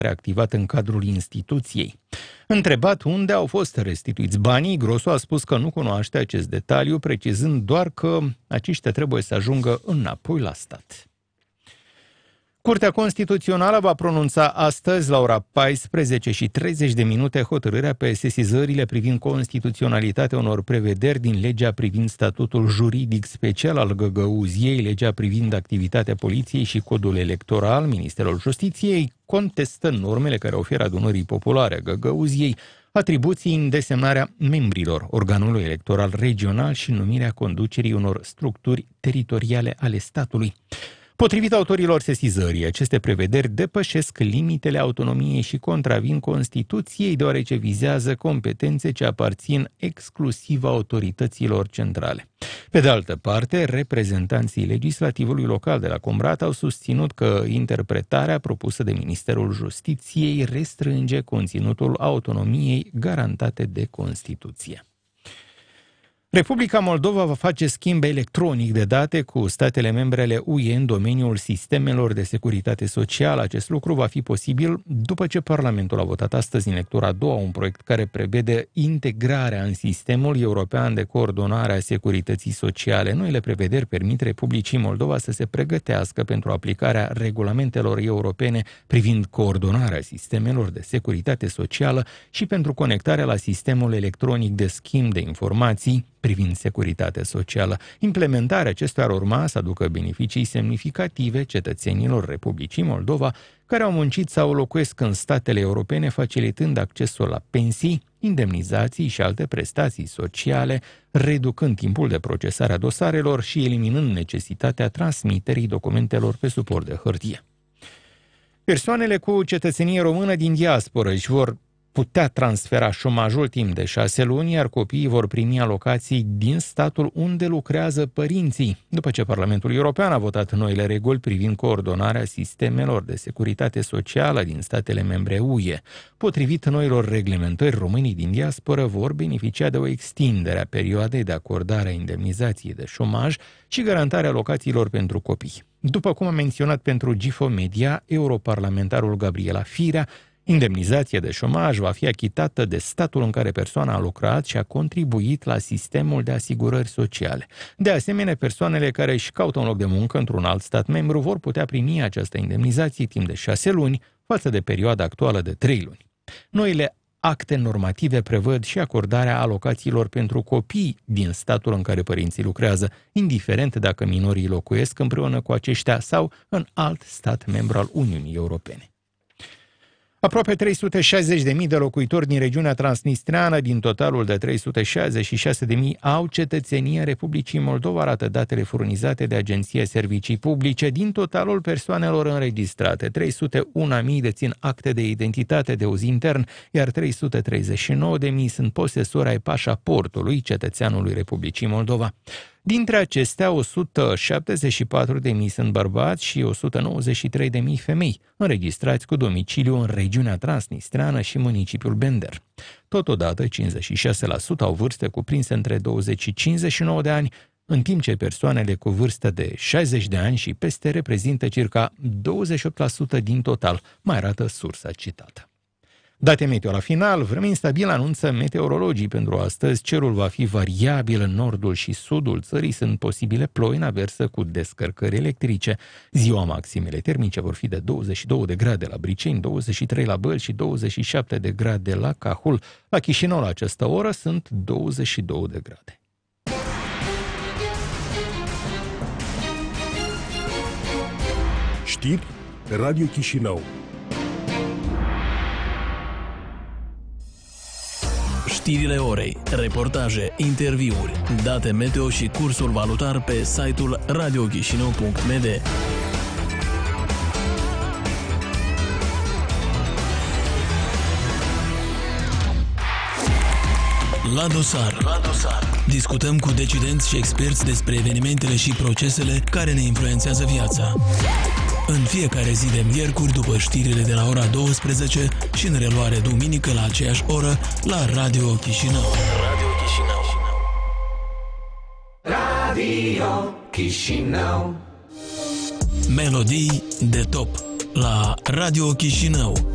reactivat în cadrul instituției. Întrebat unde au fost restituiți banii, Grosu a spus că nu cunoaște acest detaliu, precizând doar că aceștia trebuie să ajungă înapoi la stat. Curtea Constituțională va pronunța astăzi la ora 14:30 hotărârea pe sesizările privind constituționalitatea unor prevederi din legea privind statutul juridic special al Găgăuziei, legea privind activitatea poliției și codul electoral. Ministerul Justiției contestă normele care oferă adunării populare a Găgăuziei atribuții în desemnarea membrilor organului electoral regional și numirea conducerii unor structuri teritoriale ale statului. Potrivit autorilor sesizării, aceste prevederi depășesc limitele autonomiei și contravin Constituției, deoarece vizează competențe ce aparțin exclusiv autorităților centrale. Pe de altă parte, reprezentanții legislativului local de la Comrat au susținut că interpretarea propusă de Ministerul Justiției restrânge conținutul autonomiei garantate de Constituție. Republica Moldova va face schimb electronic de date cu statele membre ale UE în domeniul sistemelor de securitate socială. Acest lucru va fi posibil după ce Parlamentul a votat astăzi în lectura a doua un proiect care prevede integrarea în sistemul european de coordonare a securității sociale. Noile prevederi permit Republicii Moldova să se pregătească pentru aplicarea regulamentelor europene privind coordonarea sistemelor de securitate socială și pentru conectarea la sistemul electronic de schimb de informații privind securitatea socială. Implementarea acestuia ar urma să aducă beneficii semnificative cetățenilor Republicii Moldova care au muncit sau locuiesc în statele europene, facilitând accesul la pensii, indemnizații și alte prestații sociale, reducând timpul de procesare a dosarelor și eliminând necesitatea transmiterii documentelor pe suport de hârtie. Persoanele cu cetățenie română din diasporă își vor putea transfera șomajul timp de 6 luni, iar copiii vor primi alocații din statul unde lucrează părinții, după ce Parlamentul European a votat noile reguli privind coordonarea sistemelor de securitate socială din statele membre UE. Potrivit noilor reglementări, românii din diasporă vor beneficia de o extindere a perioadei de acordare a indemnizației de șomaj și garantarea alocațiilor pentru copii. După cum a menționat pentru Gifo Media, europarlamentarul Gabriela Firea, indemnizația de șomaj va fi achitată de statul în care persoana a lucrat și a contribuit la sistemul de asigurări sociale. De asemenea, persoanele care își caută un loc de muncă într-un alt stat membru vor putea primi această indemnizație timp de 6 luni, față de perioada actuală de 3 luni. Noile acte normative prevăd și acordarea alocațiilor pentru copii din statul în care părinții lucrează, indiferent dacă minorii locuiesc împreună cu aceștia sau în alt stat membru al Uniunii Europene. Aproape 360.000 de locuitori din regiunea transnistreană, din totalul de 366.000, au cetățenie Republicii Moldova, arată datele furnizate de Agenția Servicii Publice. Din totalul persoanelor înregistrate, 301.000 dețin acte de identitate de uz intern, iar 339.000 sunt posesori ai pașaportului cetățeanului Republicii Moldova. Dintre acestea, 174.000 sunt bărbați și 193.000 femei, înregistrați cu domiciliu în regiunea transnistreană și municipiul Bender. Totodată, 56% au vârste cuprinse între 20 și 59 de ani, în timp ce persoanele cu vârstă de 60 de ani și peste reprezintă circa 28% din total, mai arată sursa citată. Date meteo la final, vreme instabilă anunță meteorologii pentru astăzi. Cerul va fi variabil în nordul și sudul țării, sunt posibile ploi în aversă cu descărcări electrice. Ziua maximele termice vor fi de 22 de grade la Briceni, 23 la Bălți și 27 de grade la Cahul. La Chișinău la această oră sunt 22 de grade. Știri Radio Chișinău. Știrile orei, reportaje, interviuri, date meteo și cursul valutar pe site-ul radiochișinău.md. La dosar. Discutăm cu decidenți și experți despre evenimentele și procesele care ne influențează viața. În fiecare zi de miercuri, după știrile de la ora 12 și în reluare duminică la aceeași oră, la Radio Chișinău. Radio Chișinău. Melodii de top la Radio Chișinău.